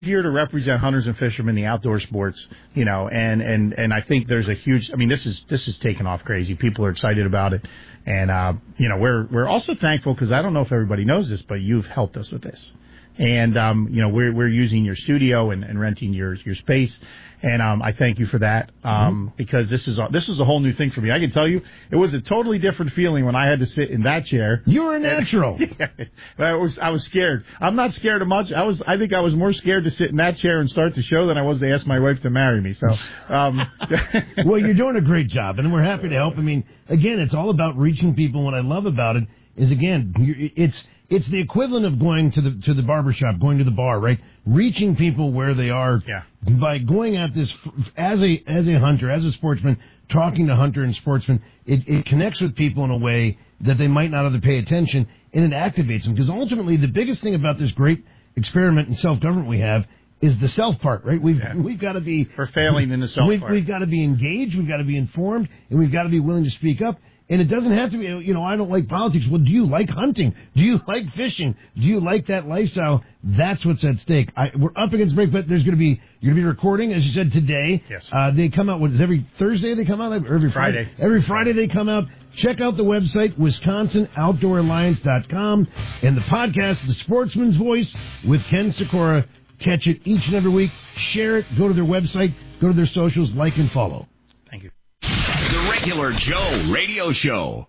here to represent hunters and fishermen, the outdoor sports, and I think there's a huge. I mean, this is taken off crazy. People are excited about it, and we're also thankful because I don't know if everybody knows this, but you've helped us with this. And, we're using your studio and renting your space. And I thank you for that because this is a whole new thing for me. I can tell you it was a totally different feeling when I had to sit in that chair. You were a natural. I was scared. I'm not scared of much. I think I was more scared to sit in that chair and start the show than I was to ask my wife to marry me. So, well, you're doing a great job, and we're happy to help. I mean, again, it's all about reaching people. What I love about it is, again, it's the equivalent of going to the barbershop, going to the bar, right? Reaching people where they are by going at this as a hunter, as a sportsman, talking to hunter and sportsman. It connects with people in a way that they might not have to pay attention, and it activates them. Because ultimately, the biggest thing about this great experiment in self-government we have is the self part, right? We've got to be... We're failing in the self part. We've got to be engaged, we've got to be informed, and we've got to be willing to speak up. And it doesn't have to be, I don't like politics. Well, do you like hunting? Do you like fishing? Do you like that lifestyle? That's what's at stake. We're up against break, but you're going to be recording, as you said, today. Yes. They come out, every Thursday they come out? Or every Friday? Every Friday they come out. Check out the website, WisconsinOutdoorAlliance.com, and the podcast, The Sportsman's Voice, with Ken Sikora. Catch it each and every week. Share it. Go to their website. Go to their socials. Like and follow. Thank you. The Regular Joe Radio Show.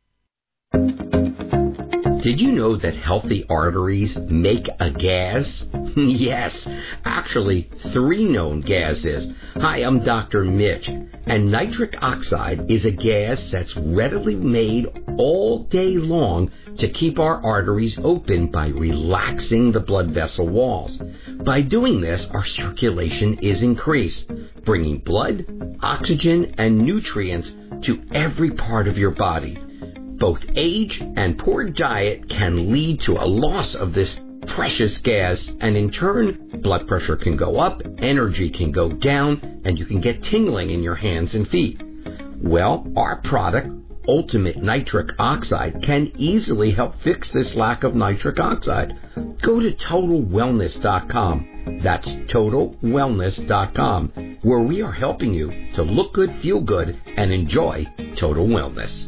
Did you know that healthy arteries make a gas? Yes, actually 3 known gases. Hi, I'm Dr. Mitch, and nitric oxide is a gas that's readily made all day long to keep our arteries open by relaxing the blood vessel walls. By doing this, our circulation is increased, bringing blood, oxygen, and nutrients to every part of your body. Both age and poor diet can lead to a loss of this precious gas, and in turn, blood pressure can go up, energy can go down, and you can get tingling in your hands and feet. Well, our product, Ultimate Nitric Oxide, can easily help fix this lack of nitric oxide. Go to TotalWellness.com. That's TotalWellness.com, where we are helping you to look good, feel good, and enjoy total wellness.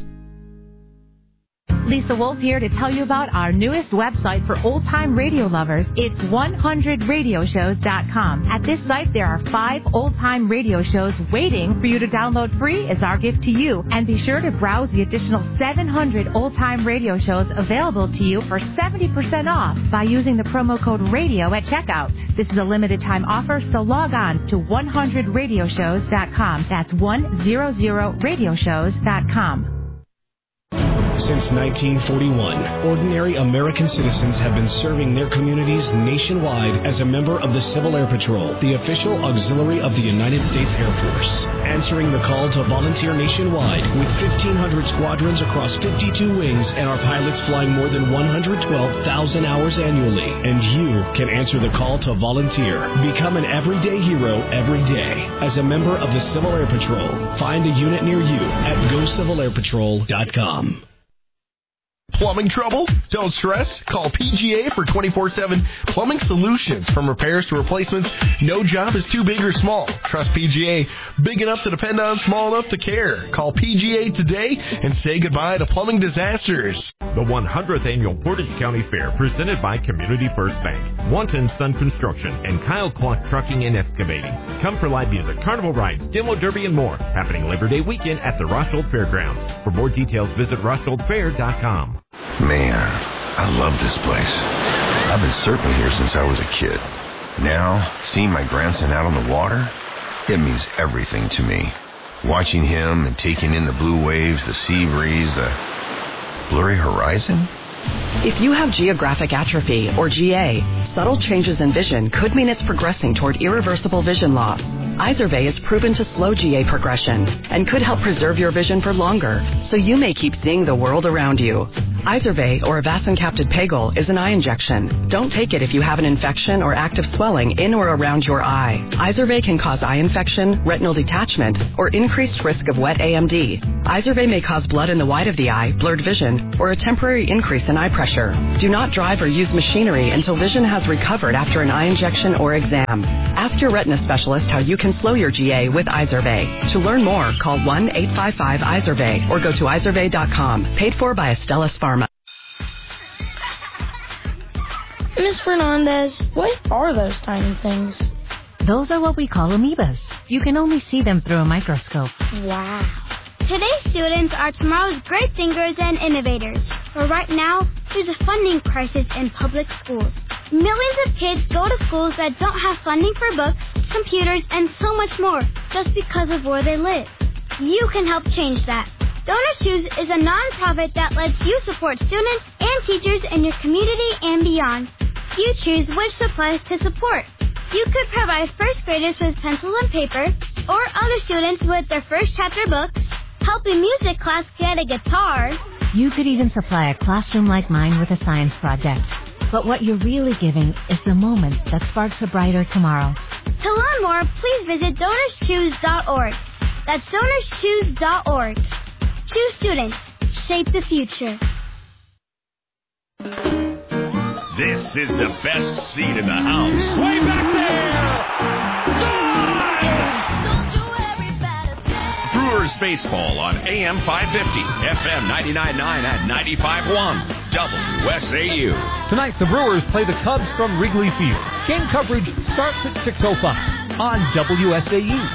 Lisa Wolf here to tell you about our newest website for old-time radio lovers. It's 100radioshows.com. At this site, there are 5 old-time radio shows waiting for you to download free as our gift to you. And be sure to browse the additional 700 old-time radio shows available to you for 70% off by using the promo code RADIO at checkout. This is a limited-time offer, so log on to 100radioshows.com. That's 100radioshows.com. Since 1941, ordinary American citizens have been serving their communities nationwide as a member of the Civil Air Patrol, the official auxiliary of the United States Air Force. Answering the call to volunteer nationwide with 1,500 squadrons across 52 wings and our pilots flying more than 112,000 hours annually. And you can answer the call to volunteer. Become an everyday hero every day as a member of the Civil Air Patrol. Find a unit near you at GoCivilAirPatrol.com. Plumbing trouble? Don't stress. Call PGA for 24/7 plumbing solutions. From repairs to replacements, no job is too big or small. Trust PGA. Big enough to depend on, small enough to care. Call PGA today and say goodbye to plumbing disasters. The 100th Annual Portage County Fair, presented by Community First Bank, Wanton Sun Construction, and Kyle Clark Trucking and Excavating. Come for live music, carnival rides, demo derby, and more. Happening Labor Day weekend at the Rossold Fairgrounds. For more details, visit RossoldFair.com. Man, I love this place. I've been surfing here since I was a kid. Now, seeing my grandson out on the water, it means everything to me. Watching him and taking in the blue waves, the sea breeze, the blurry horizon. If you have geographic atrophy, or GA, subtle changes in vision could mean it's progressing toward irreversible vision loss. Izervay is proven to slow GA progression and could help preserve your vision for longer, so you may keep seeing the world around you. Izervay, or avacincaptad pegol, is an eye injection. Don't take it if you have an infection or active swelling in or around your eye. Izervay can cause eye infection, retinal detachment, or increased risk of wet AMD. Izervay may cause blood in the white of the eye, blurred vision, or a temporary increase in eye pressure. Do not drive or use machinery until vision has recovered after an eye injection or exam. Ask your retina specialist how you can slow your GA with Izervay. To learn more, call 1-855-IZERVAY or go to izervay.com. Paid for by Astellas Pharma. Ms. Fernandez, what are those tiny things? Those are what we call amoebas. You can only see them through a microscope. Wow. Today's students are tomorrow's great thinkers and innovators. But right now, there's a funding crisis in public schools. Millions of kids go to schools that don't have funding for books, computers, and so much more just because of where they live. You can help change that. DonorsChoose is a nonprofit that lets you support students and teachers in your community and beyond. You choose which supplies to support. You could provide first graders with pencil and paper, or other students with their first chapter books, help a music class get a guitar. You could even supply a classroom like mine with a science project. But what you're really giving is the moment that sparks a brighter tomorrow. To learn more, please visit DonorsChoose.org. That's DonorsChoose.org. Choose students. Shape the future. This is the best seat in the house. Way back there! Brewers baseball on AM 550, FM 99.9 and 95.1, WSAU. Tonight, the Brewers play the Cubs from Wrigley Field. Game coverage starts at 6:05 on WSAU.